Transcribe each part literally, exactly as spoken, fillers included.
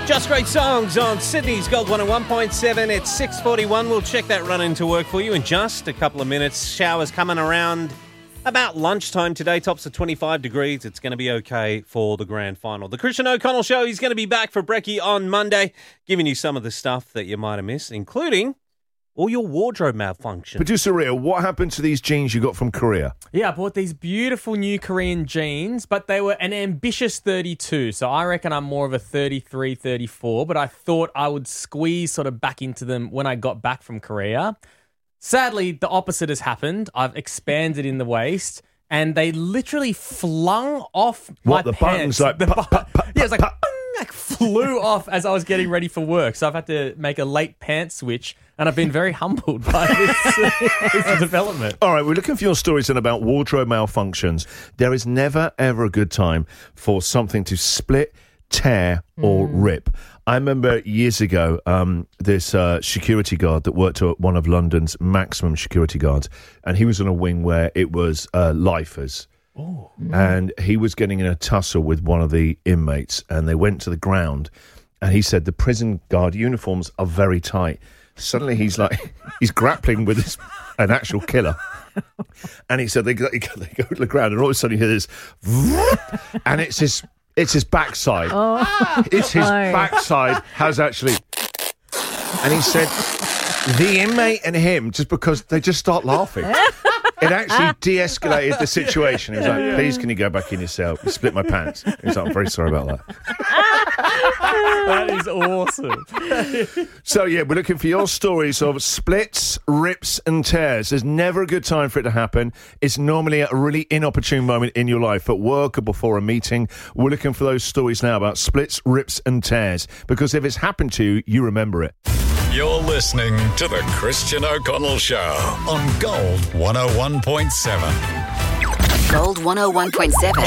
Just Great Songs on Sydney's Gold one oh one point seven. It's six forty-one. We'll check that run into work for you in just a couple of minutes. Showers coming around about lunchtime today. Tops of twenty-five degrees. It's going to be okay for the grand final. The Christian O'Connell Show, he's going to be back for brekkie on Monday, giving you some of the stuff that you might have missed, including all your wardrobe malfunction. Producer Ria, what happened to these jeans you got from Korea? Yeah, I bought these beautiful new Korean jeans, but they were an ambitious thirty-two. So I reckon I'm more of a thirty-three, thirty-four, but I thought I would squeeze sort of back into them when I got back from Korea. Sadly, the opposite has happened. I've expanded in the waist, and they literally flung off What, my the pants. buttons like... The pa- bu- pa- pa- yeah, it's like, pa- like flew off as I was getting ready for work. So I've had to make a late pants switch, and I've been very humbled by this, this development. All right, we're looking for your stories then about wardrobe malfunctions. There is never, ever a good time for something to split, tear, or mm. rip. I remember years ago, um, this uh, security guard that worked at one of London's maximum security guards, and he was on a wing where it was uh, lifers. Oh. And he was getting in a tussle with one of the inmates, and they went to the ground, and he said the prison guard uniforms are very tight. Suddenly he's like, he's grappling with this, an actual killer. And he said they go, they go to the ground, and all of a sudden you hear this, and it's his, it's his backside. Oh. It's his Oh. backside has actually, and he said the inmate and him, just because they just start laughing. It actually de-escalated the situation. He was like, please, can you go back in your cell? You split my pants. He was like, I'm very sorry about that. That is awesome. So, yeah, we're looking for your stories of splits, rips, and tears. There's never a good time for it to happen. It's normally at a really inopportune moment in your life, at work or before a meeting. We're looking for those stories now about splits, rips, and tears. Because if it's happened to you, you remember it. You're listening to The Christian O'Connell Show on Gold one oh one point seven. Gold one oh one point seven.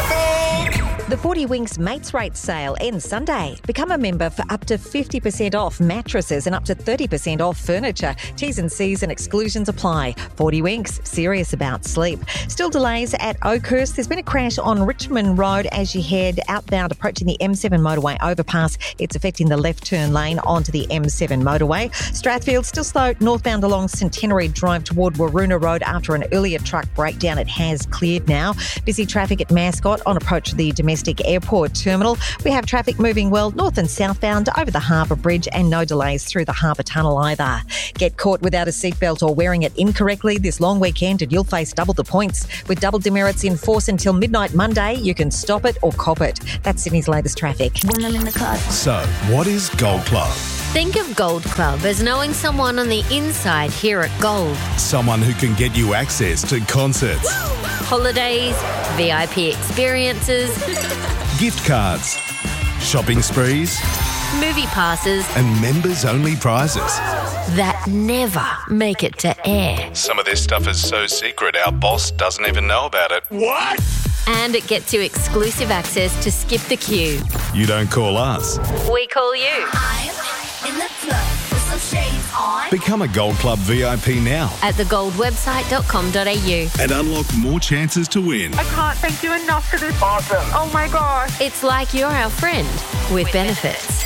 The forty Winks Mates Rate sale ends Sunday. Become a member for up to fifty percent off mattresses and up to thirty percent off furniture. T's and C's and exclusions apply. forty Winks, serious about sleep. Still delays at Oakhurst. There's been a crash on Richmond Road as you head outbound approaching the M seven motorway overpass. It's affecting the left turn lane onto the M seven motorway. Strathfield still slow northbound along Centenary Drive toward Waroona Road after an earlier truck breakdown. It has cleared now. Busy traffic at Mascot on approach to the domestic airport terminal. We have traffic moving well north and southbound over the Harbour Bridge and no delays through the Harbour Tunnel either. Get caught without a seatbelt or wearing it incorrectly this long weekend and you'll face double the points. With double demerits in force until midnight Monday, you can stop it or cop it. That's Sydney's latest traffic. When I'm in the car. So, what is Gold Club? Think of Gold Club as knowing someone on the inside here at Gold. Someone who can get you access to concerts, Holidays, V I P experiences, gift cards, shopping sprees, movie passes and members-only prizes. that never make it to air. Some of this stuff is so secret our boss doesn't even know about it. What? And it gets you exclusive access to Skip the Queue. You don't call us. We call you. I'm in the club with some shades on. Become a Gold Club V I P now At the gold website dot com dot a u. and unlock more chances to win. I can't thank you enough for this. Awesome. Oh my gosh. It's like you're our friend with benefits.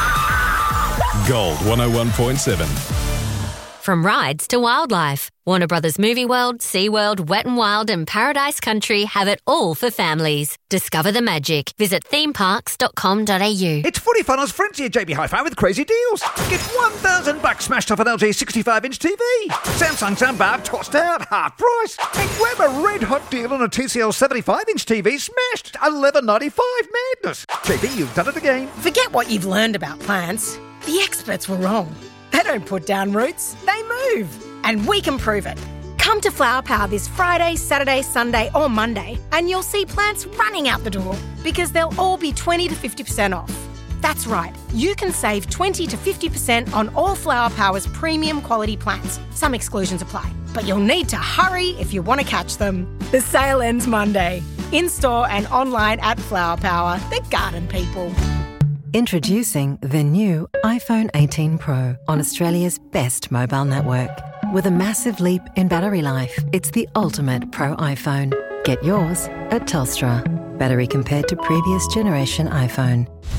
Gold one oh one point seven. From rides to wildlife, Warner Brothers Movie World, SeaWorld, Wet n Wild and Paradise Country have it all for families. Discover the magic. Visit theme parks dot com dot a u. It's Footy Funnels Frenzy at J B Hi-Fi with crazy deals. Get one thousand bucks smashed off an L G sixty-five inch T V. Samsung Soundbar tossed out, half price. And grab a red hot deal on a T C L seventy-five inch T V smashed. eleven ninety-five madness. J B, you've done it again. Forget what you've learned about plants. The experts were wrong. They don't put down roots, they move. And we can prove it. Come to Flower Power this Friday, Saturday, Sunday or Monday and you'll see plants running out the door because they'll all be twenty to fifty percent off. That's right, you can save twenty to fifty percent on all Flower Power's premium quality plants. Some exclusions apply, but you'll need to hurry if you want to catch them. The sale ends Monday. In-store and online at Flower Power, the garden people. Introducing the new iPhone eighteen Pro on Australia's best mobile network. With a massive leap in battery life, it's the ultimate Pro iPhone. Get yours at Telstra. Battery compared to previous generation iPhone.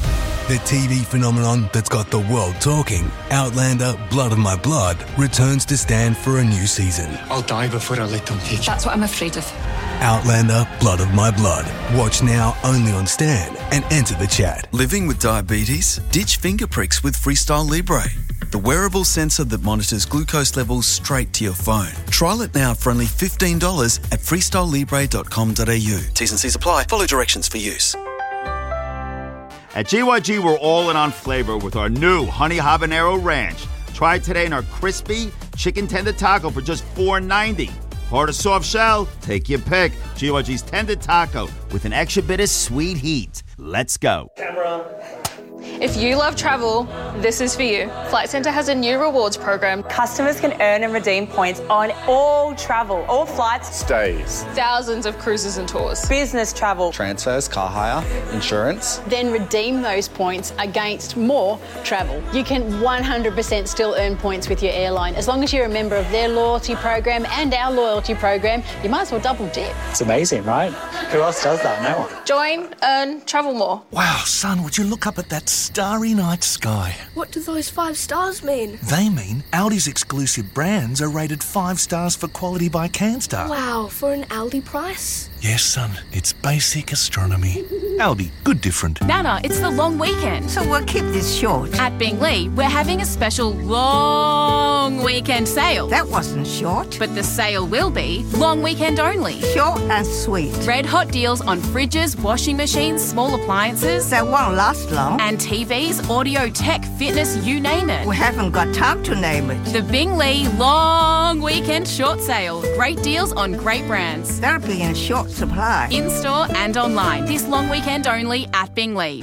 The T V phenomenon that's got the world talking, Outlander Blood of My Blood, returns to Stan for a new season. I'll die before I let them take you. That's what I'm afraid of. Outlander Blood of My Blood. Watch now only on Stan and enter the chat. Living with diabetes? Ditch finger pricks with Freestyle Libre, the wearable sensor that monitors glucose levels straight to your phone. Trial it now for only fifteen dollars at freestyle libre dot com dot a u. T's and C's apply. Follow directions for use. At G Y G, we're all in on flavor with our new Honey Habanero Ranch. Try it today in our crispy chicken tender taco for just four ninety. Hard or soft shell? Take your pick. G Y G's tender taco with an extra bit of sweet heat. Let's go. Camera. If you love travel, this is for you. Flight Centre has a new rewards program. Customers can earn and redeem points on all travel, all flights, stays, thousands of cruises and tours, business travel, transfers, car hire, insurance. Then redeem those points against more travel. You can one hundred percent still earn points with your airline. As long as you're a member of their loyalty program and our loyalty program, you might as well double dip. It's amazing, right? Who else does that? No one. Join, earn, travel more. Wow, son, would you look up at that starry night sky? What do those five stars mean? They mean Aldi's exclusive brands are rated five stars for quality by CanStar. Wow, for an Aldi price? Yes, son, it's basic astronomy. Aldi, good different. Nana, it's the long weekend. So we'll keep this short. At Bingley, we're having a special long weekend sale. That wasn't short. But the sale will be long weekend only. Short and sweet. Red hot deals on fridges, washing machines, small appliances. That won't last long. And T Vs, audio, tech, fitness, you name it. We haven't got time to name it. The Bingley long weekend short sale. Great deals on great brands. That'll be in short supply. In-store and online. This long weekend only at Bingley.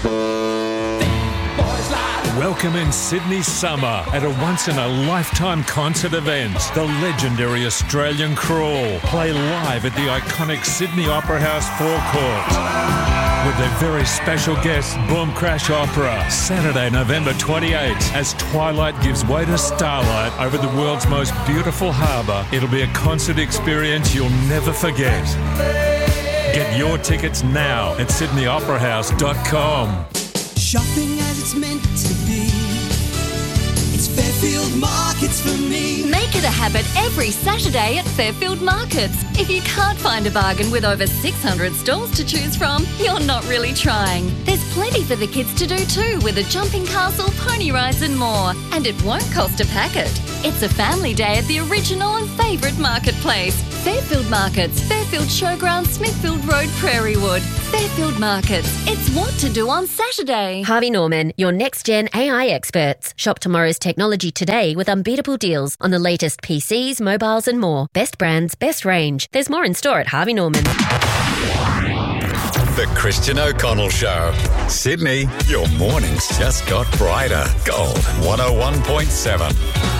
Welcome in Sydney summer at a once-in-a-lifetime concert event. The legendary Australian Crawl play live at the iconic Sydney Opera House forecourt with their very special guest, Boom Crash Opera, Saturday, November twenty-eighth, as twilight gives way to starlight over the world's most beautiful harbour. It'll be a concert experience you'll never forget. Get your tickets now at sydney opera house dot com. Shopping as it's meant to be. It's Fairfield Markets for me. Make it a habit every Saturday at Fairfield Markets. If you can't find a bargain with over six hundred stalls to choose from, you're not really trying. There's plenty for the kids to do too, with a jumping castle, pony rides and more. And it won't cost a packet. It's a family day at the original and favourite marketplace. Fairfield Markets, Fairfield Showground, Smithfield Road, Prairie Wood. Fairfield Markets. It's what to do on Saturday. Harvey Norman, your next-gen A I experts. Shop tomorrow's technology today with unbeatable deals on the latest P Cs, mobiles and more. Best brands, best range. There's more in store at Harvey Norman. The Christian O'Connell Show. Sydney, your mornings just got brighter. Gold one oh one point seven.